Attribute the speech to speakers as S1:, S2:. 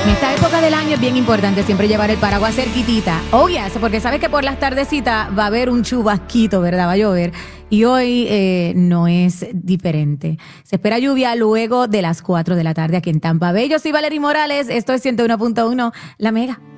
S1: Esta época del año es bien importante siempre llevar el paraguas cerquitita. Oh, yes, porque sabes que por las tardecitas va a haber un chubasquito, ¿verdad? Va a llover. Y hoy no es diferente. Se espera lluvia luego de las 4 de la tarde aquí en Tampa Bay. Yo soy Valerie Morales. Esto es 101.1 La Mega.